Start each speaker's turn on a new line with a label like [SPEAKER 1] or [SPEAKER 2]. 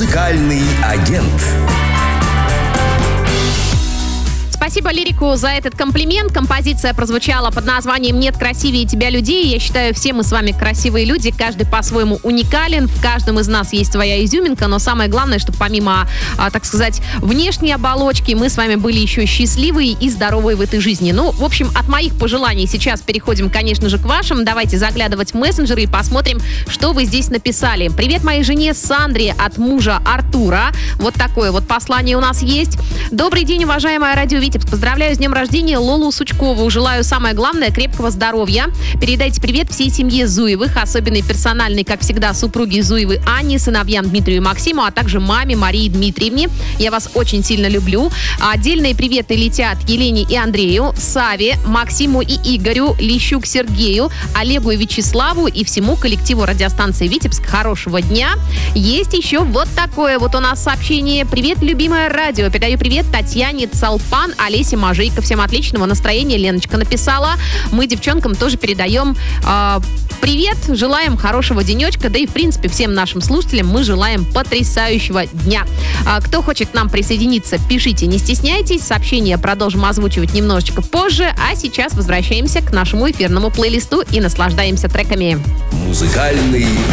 [SPEAKER 1] Музыкальный агент.
[SPEAKER 2] Спасибо Лирику за этот комплимент. Композиция прозвучала под названием «Нет красивее тебя людей». Я считаю, все мы с вами красивые люди, каждый по-своему уникален, в каждом из нас есть своя изюминка, но самое главное, чтобы помимо, так сказать, внешней оболочки, мы с вами были еще счастливые и здоровые в этой жизни. Ну, в общем, от моих пожеланий сейчас переходим, конечно же, к вашим. Давайте заглядывать в мессенджеры и посмотрим, что вы здесь написали. Привет моей жене Сандре от мужа Артура. Вот такое вот послание у нас есть. Добрый день, уважаемая радио Витебск. Поздравляю с днем рождения Лолу Сучкову. Желаю, самое главное, крепкого здоровья. Передайте привет всей семье Зуевых, особенно персональной, как всегда, супруги Зуевы Анне, сыновьям Дмитрию и Максиму, а также маме Марии Дмитриевне. Я вас очень сильно люблю. Отдельные приветы летят Елене и Андрею, Саве, Максиму и Игорю, Лещук Сергею, Олегу и Вячеславу и всему коллективу радиостанции Витебск. Хорошего дня. Есть еще вот такое вот у нас сообщение. Привет, любимое радио. Передаю привет Татьяне Цалпан, Олесе Мажейко. Всем отличного настроения. Леночка написала. Мы девчонкам тоже передаем привет. Желаем хорошего денечка. Да и, в принципе, всем нашим слушателям мы желаем потрясающего дня. Кто хочет к нам присоединиться, пишите, не стесняйтесь. Сообщения продолжим озвучивать немножечко позже. А сейчас возвращаемся к нашему эфирному плейлисту и наслаждаемся треками.
[SPEAKER 1] Музыкальный